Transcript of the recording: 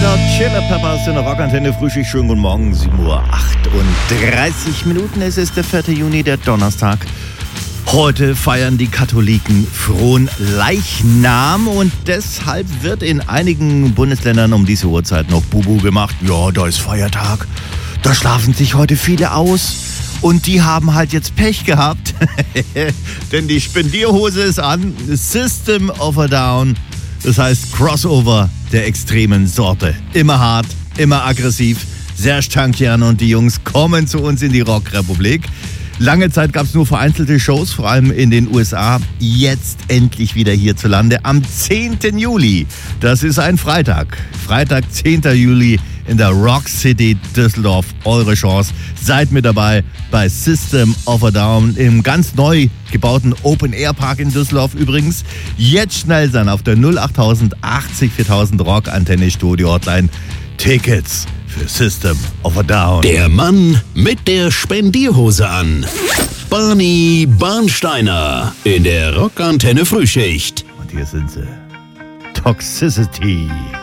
Chili Peppers in der Rockantenne Frühschicht. Schönen guten Morgen, 7:38 Uhr. Es ist der 4. Juni, der Donnerstag. Heute feiern die Katholiken frohen Leichnam und deshalb wird in einigen Bundesländern um diese Uhrzeit noch Bubu gemacht. Ja, da ist Feiertag, da schlafen sich heute viele aus und die haben halt jetzt Pech gehabt, denn die Spendierhose ist an, System of a Down, das heißt Crossover der extremen Sorte. Immer hart, immer aggressiv. Serj Tankian und die Jungs kommen zu uns in die Rockrepublik. Lange Zeit gab es nur vereinzelte Shows, vor allem in den USA. Jetzt endlich wieder hierzulande am 10. Juli. Das ist ein Freitag. Freitag, 10. Juli in der Rock City Düsseldorf. Eure Chance. Seid mit dabei bei System of a Down im ganz neu gebauten Open-Air-Park in Düsseldorf übrigens. Jetzt schnell sein auf der 08000 80 4000 Rock-Antenne Studio Hotline. Tickets für System of a Down. Der Mann mit der Spendierhose an. Barney Barnsteiner in der Rockantenne Frühschicht. Und hier sind sie. Toxicity.